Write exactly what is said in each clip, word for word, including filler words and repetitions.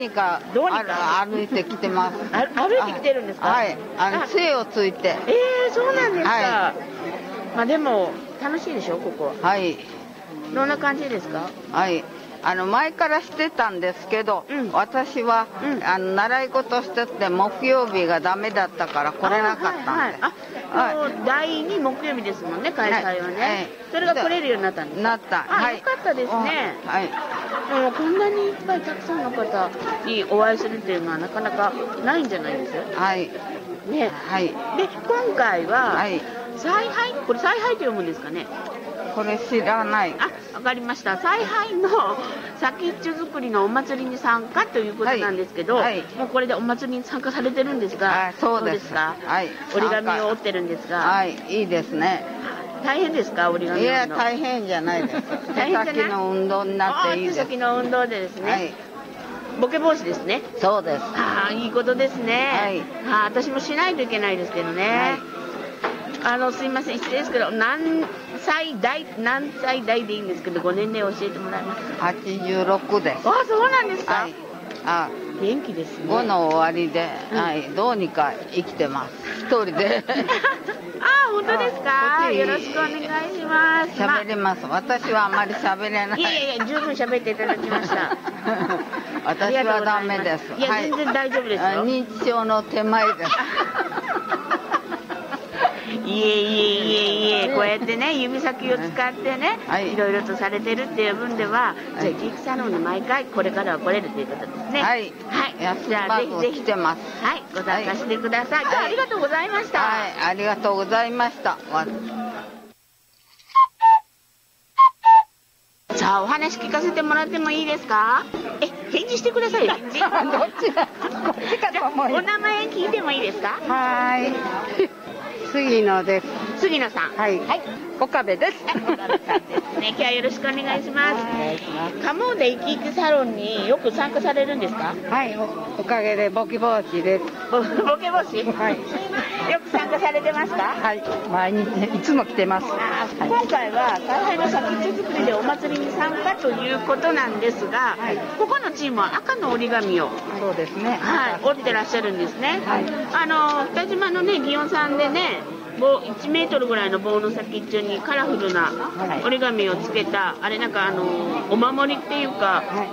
何かどうにか歩いてきてます。 あ歩いてきてるんですか？ はい、あの杖をついて。 えー、そうなんですか。 はまあでも楽しいでしょここ。 はい。 どんな感じですか？ はい。あの前からしてたんですけど、うん、私は、うん、あの習い事してて木曜日がダメだったから来れなかったんです。 あ、はいはい、あ、だいに木曜日ですもんね、開催はね、はいはい、それが来れるようになったんですか？ なった。 あ、はい、よかったですね。はい。もうこんなにいっぱいたくさんの方にお会いするっていうのはなかなかないんじゃないですか？ はい。 ね。 はい。 で今回は、はい、采配、これ采配って読むんですかね？ これ知らない。 あ、わかりました。采配の先っちょ作りのお祭りに参加ということなんですけど、はいはい、もうこれでお祭りに参加されてるんですが、 あ、そうです。 どうですか？ はい。 折り紙を折ってるんですが、 はい、いいですね。 大変ですか？折り紙を折るの。 いや、大変じゃないです。大変じゃない。手先の運動になっていいです。 手先の運動でですね。はい。ボケ防止ですね。 そうです。 ああ、いいことですね。はい。あ、私もしないといけないですけどね。はい。あのすいません、失礼ですけど、何歳代何歳代でいいんですけど、ご年齢教えてもらえますか？ はちじゅうろくです。 あ、そうなんですか。はい、 あ、 元気ですね。 ごの終わりで、うん、はい、どうにか生きてます。一人で。 あ、本当ですか。よろしくお願いします。 喋れます。私はあまり喋れない。 いやいやいや、十分喋っていただきました。 私はダメです。 いや、はい、全然大丈夫ですよ。 認知症の手前です。 いえいえいえいえ、こうやってね、指先を使ってね、はい、いろいろとされてるっていう分では、じゃあ、生き生きサロンに毎回これからは来れるということですね。 はい。 はい。 じゃあ、ぜひぜひ来てます。 はい、ご参加してください。はい、ありがとうございました。 はい、ありがとうございました。 さあ、お話聞かせてもらってもいいですか？え、返事してくださいよ。返事。 どっちだ。こっちかと思います。 お名前聞いてもいいですか？ はい。杉野です。 杉野さん。 はい。はい。岡部です。 岡部さんですね。今日はよろしくお願いします。お願いします。鴨で生き生きサロンによく参加されるんですか？ はい。お, おかげでボケ防止です。 ボ, ボケ防止？はい。よく参加されてますか？ はい。毎日いつも来てます。 あ、はい、今回は采配の先っちょ作りでお祭りに参加ということなんですが、はい、ここのチームは赤の折り紙を、 そうですね。 はい、折ってらっしゃるんですね。 はい。あの北島のね祇園さんでね。棒いちメートルぐらいの棒の先っちょにカラフルな折り紙をつけた、はい、あれなんかあのお守りっていうか、はい、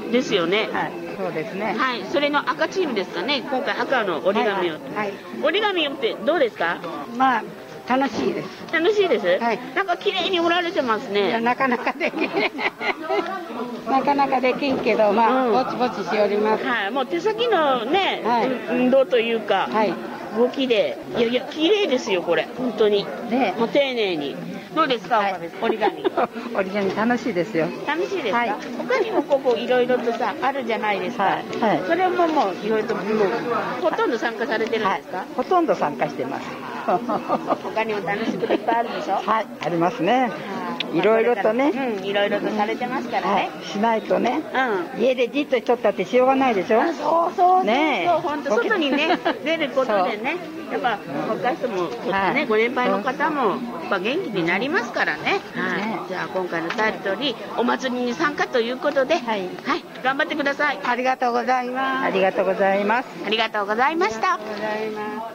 ですよね。 はい、そうですね。 はい、それの赤チームですかね。今回赤の折り紙を、はいはい、折り紙ってどうですか？ まあ楽しいです。 楽しいです。 はい。 なんか綺麗に折られてますね。 いやなかなかできん。なかなかできんけど、まあ、うん、ぼちぼちしております。 はい、もう手先のね、はい、運動というか。はい。動きで、いやいや綺麗ですよこれ本当に。ね、もう丁寧に。どうですか、はい、折り紙。 折り紙楽しいですよ。 楽しいですか。はい、他にもここいろいろとさあるじゃないですか。はい。はい、それももういろいろともうほとんど参加されてるんですか。はい、 ほとんど参加してます。 他にも楽しいこといっぱいあるでしょ。 はい、ありますね。いろいろとね、 うん、いろいろとされてますからね。 はい、しないとね、 うん、 家でじっとしとったってしようがないでしょ。 あ、そうそうね、 そう、本当外にね出ることでね、やっぱ若い人もちょっとね、はい、ご年配の方もやっぱ元気になりますからね。はい、ね、じゃあ今回のタイトルにお祭りに参加ということで、はい、はい、頑張ってください。 ありがとうございます。ありがとうございます。 ありがとうございました。 ありがとうございます。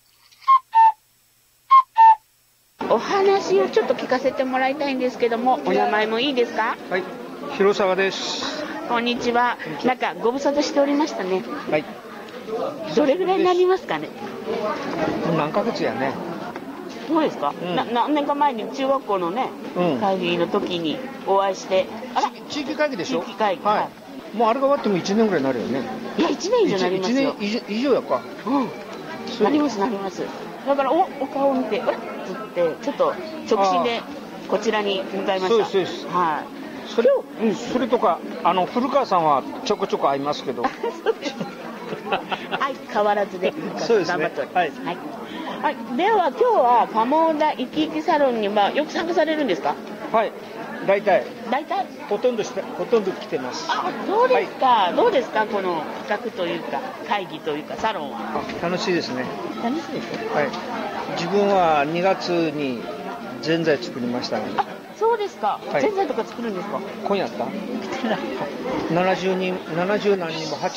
お話をちょっと聞かせてもらいたいんですけども、お名前もいいですか？ はい、広沢です。 こんにちは。なんかご無沙汰しておりましたね。 はい。 どれぐらいになりますかね？ 何ヶ月やね。 そうですか、うん、な何年か前に中学校のね、うん、会議の時にお会いして、あら地域会議でしょ。 地域会議、 はいはい、もうあれが終わってもいちねんぐらいになるよね。 いやいちねん以上なりますよ。 いちねん以上やか。 うん、なりますなります。だから お, お顔を見て、あれってちょっと直進でこちらに向かいました。 そうですそうです。 はい。 それを、うん、それとかあの古川さんはちょこちょこ会いますけど。 そうです。はい、変わらずでそうですね。 頑張っております。 はい。 はいはい、では今日は鴨田生き生きサロンにはよく参加されるんですか？ はい。大体。 大体。 ほとんどしてほとんど来てます。 あ、そうですか。はい、どうですかこの企画というか会議というかサロンは。 あ、楽しいですね。 楽しいですね。 はい。自分はにがつにぜんざい作りましたので。 あ、そうですか。はい、ぜんざいとか作るんですか？ 今夜やった？ ななじゅうにんななじゅう何人も